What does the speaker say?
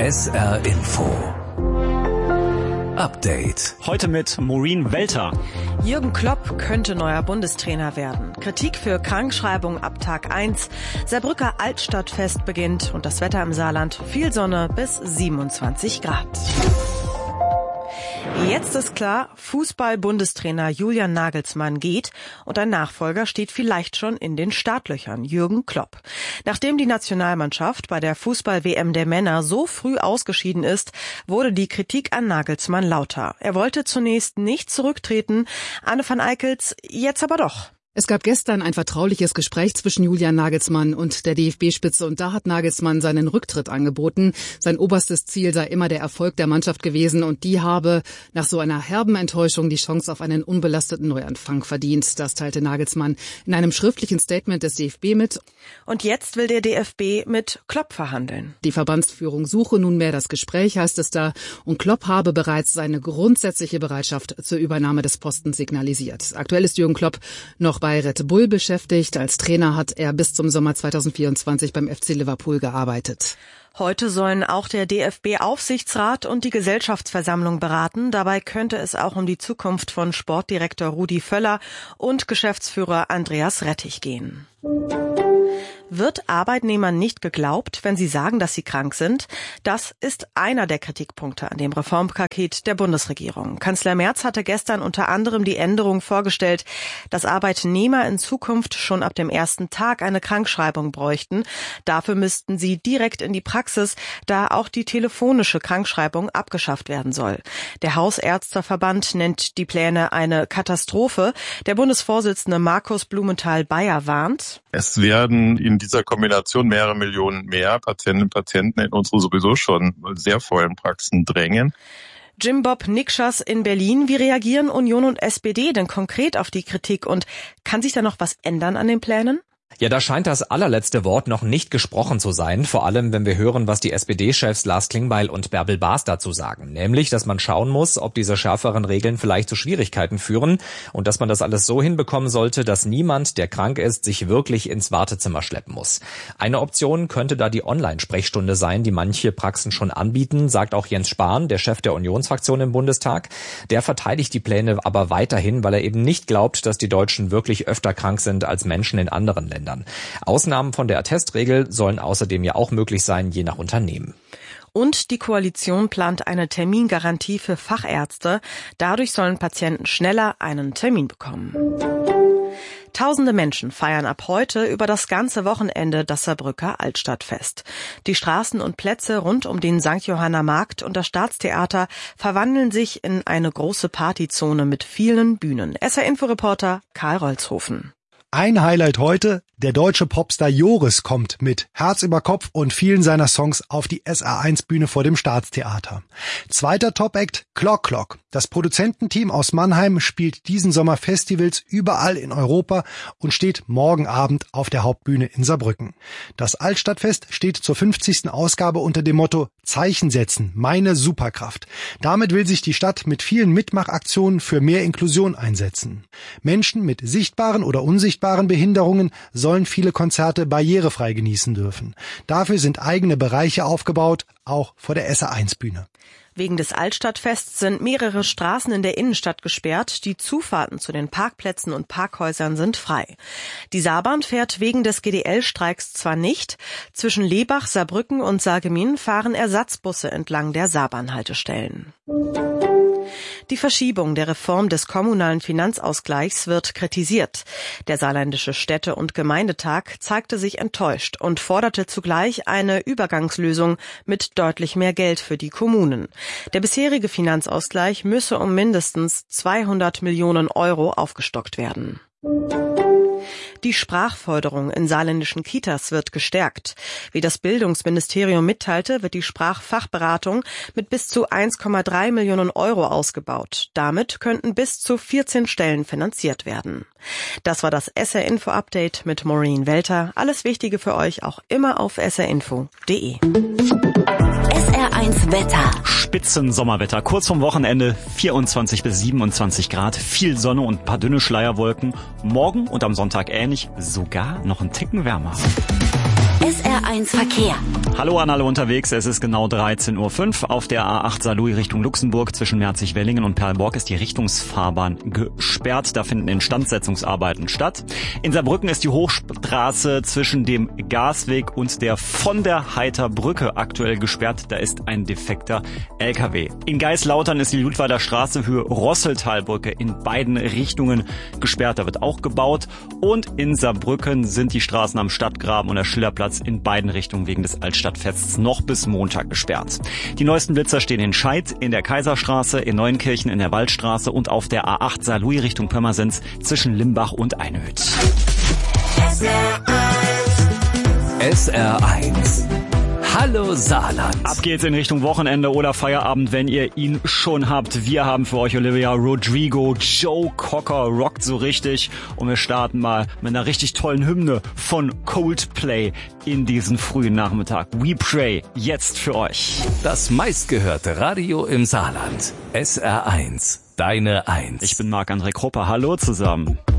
SR Info Update. Heute mit Maureen Welter. Jürgen Klopp könnte neuer Bundestrainer werden. Kritik für Krankschreibung ab Tag 1. Saarbrücker Altstadtfest beginnt und das Wetter im Saarland. Viel Sonne bis 27 Grad. Jetzt ist klar, Fußball-Bundestrainer Julian Nagelsmann geht und ein Nachfolger steht vielleicht schon in den Startlöchern, Jürgen Klopp. Nachdem die Nationalmannschaft bei der Fußball-WM der Männer so früh ausgeschieden ist, wurde die Kritik an Nagelsmann lauter. Er wollte zunächst nicht zurücktreten, Anne van Eickels jetzt aber doch. Es gab gestern ein vertrauliches Gespräch zwischen Julian Nagelsmann und der DFB-Spitze und da hat Nagelsmann seinen Rücktritt angeboten. Sein oberstes Ziel sei immer der Erfolg der Mannschaft gewesen und die habe nach so einer herben Enttäuschung die Chance auf einen unbelasteten Neuanfang verdient. Das teilte Nagelsmann in einem schriftlichen Statement des DFB mit. Und jetzt will der DFB mit Klopp verhandeln. Die Verbandsführung suche nunmehr das Gespräch, heißt es da, und Klopp habe bereits seine grundsätzliche Bereitschaft zur Übernahme des Postens signalisiert. Aktuell ist Jürgen Klopp noch bei Red Bull beschäftigt. Als Trainer hat er bis zum Sommer 2024 beim FC Liverpool gearbeitet. Heute sollen auch der DFB-Aufsichtsrat und die Gesellschaftsversammlung beraten. Dabei könnte es auch um die Zukunft von Sportdirektor Rudi Völler und Geschäftsführer Andreas Rettich gehen. Wird Arbeitnehmern nicht geglaubt, wenn sie sagen, dass sie krank sind? Das ist einer der Kritikpunkte an dem Reformpaket der Bundesregierung. Kanzler Merz hatte gestern unter anderem die Änderung vorgestellt, dass Arbeitnehmer in Zukunft schon ab dem ersten Tag eine Krankschreibung bräuchten. Dafür müssten sie direkt in die Praxis, da auch die telefonische Krankschreibung abgeschafft werden soll. Der Hausärzteverband nennt die Pläne eine Katastrophe. Der Bundesvorsitzende Markus Blumenthal-Bayer warnt: Es werden in dieser Kombination mehrere Millionen mehr Patientinnen und Patienten in unsere sowieso schon sehr vollen Praxen drängen. Jim Bob Nikschas in Berlin. Wie reagieren Union und SPD denn konkret auf die Kritik und kann sich da noch was ändern an den Plänen? Ja, da scheint das allerletzte Wort noch nicht gesprochen zu sein, vor allem wenn wir hören, was die SPD-Chefs Lars Klingbeil und Bärbel Baas dazu sagen. Nämlich, dass man schauen muss, ob diese schärferen Regeln vielleicht zu Schwierigkeiten führen und dass man das alles so hinbekommen sollte, dass niemand, der krank ist, sich wirklich ins Wartezimmer schleppen muss. Eine Option könnte da die Online-Sprechstunde sein, die manche Praxen schon anbieten, sagt auch Jens Spahn, der Chef der Unionsfraktion im Bundestag. Der verteidigt die Pläne aber weiterhin, weil er eben nicht glaubt, dass die Deutschen wirklich öfter krank sind als Menschen in anderen Ländern. Ausnahmen von der Attestregel sollen außerdem ja auch möglich sein, je nach Unternehmen. Und die Koalition plant eine Termingarantie für Fachärzte. Dadurch sollen Patienten schneller einen Termin bekommen. Tausende Menschen feiern ab heute über das ganze Wochenende das Saarbrücker Altstadtfest. Die Straßen und Plätze rund um den St. Johanna Markt und das Staatstheater verwandeln sich in eine große Partyzone mit vielen Bühnen. SR-Info-Reporter Karl Rolzhofen. Ein Highlight heute: der deutsche Popstar Joris kommt mit Herz über Kopf und vielen seiner Songs auf die SR1-Bühne vor dem Staatstheater. Zweiter Top-Act, Clock Clock. Das Produzententeam aus Mannheim spielt diesen Sommer Festivals überall in Europa und steht morgen Abend auf der Hauptbühne in Saarbrücken. Das Altstadtfest steht zur 50. Ausgabe unter dem Motto Zeichen setzen, meine Superkraft. Damit will sich die Stadt mit vielen Mitmachaktionen für mehr Inklusion einsetzen. Menschen mit sichtbaren oder unsichtbaren Behinderungen sollen viele Konzerte barrierefrei genießen dürfen. Dafür sind eigene Bereiche aufgebaut, auch vor der SR1-Bühne. Wegen des Altstadtfests sind mehrere Straßen in der Innenstadt gesperrt. Die Zufahrten zu den Parkplätzen und Parkhäusern sind frei. Die Saarbahn fährt wegen des GDL-Streiks zwar nicht. Zwischen Lebach, Saarbrücken und Sarreguemines fahren Ersatzbusse entlang der Saarbahnhaltestellen. Die Verschiebung der Reform des kommunalen Finanzausgleichs wird kritisiert. Der Saarländische Städte- und Gemeindetag zeigte sich enttäuscht und forderte zugleich eine Übergangslösung mit deutlich mehr Geld für die Kommunen. Der bisherige Finanzausgleich müsse um mindestens 200 Millionen Euro aufgestockt werden. Die Sprachförderung in saarländischen Kitas wird gestärkt. Wie das Bildungsministerium mitteilte, wird die Sprachfachberatung mit bis zu 1,3 Millionen Euro ausgebaut. Damit könnten bis zu 14 Stellen finanziert werden. Das war das SR-Info-Update mit Maureen Welter. Alles Wichtige für euch auch immer auf srinfo.de. SR1 Wetter. Spitzensommerwetter. Kurz vorm Wochenende 24 bis 27 Grad, viel Sonne und ein paar dünne Schleierwolken. Morgen und am Sonntag ähnlich, sogar noch ein Ticken wärmer. SR SR1 Verkehr. Hallo an alle unterwegs, es ist genau 13.05 Uhr. Auf der A8 Saarlouis Richtung Luxemburg zwischen Merzig-Wellingen und Perlborg ist die Richtungsfahrbahn gesperrt. Da finden Instandsetzungsarbeiten statt. In Saarbrücken ist die Hochstraße zwischen dem Gasweg und der von der Heiterbrücke aktuell gesperrt. Da ist ein defekter LKW. In Geislautern ist die Ludweiler Straße Höhe Rosseltalbrücke in beiden Richtungen gesperrt. Da wird auch gebaut. Und in Saarbrücken sind die Straßen am Stadtgraben und der Schillerplatz in beiden Richtungen wegen des Altstadtfests noch bis Montag gesperrt. Die neuesten Blitzer stehen in Scheid, in der Kaiserstraße, in Neuenkirchen, in der Waldstraße und auf der A8 Saarlouis Richtung Pirmasens zwischen Limbach und Einöd. SR1. Hallo Saarland. Ab geht's in Richtung Wochenende oder Feierabend, wenn ihr ihn schon habt. Wir haben für euch Olivia Rodrigo, Joe Cocker rockt so richtig. Und wir starten mal mit einer richtig tollen Hymne von Coldplay in diesen frühen Nachmittag. We Pray, jetzt für euch. Das meistgehörte Radio im Saarland. SR1, deine Eins. Ich bin Marc-André Krupper, hallo zusammen.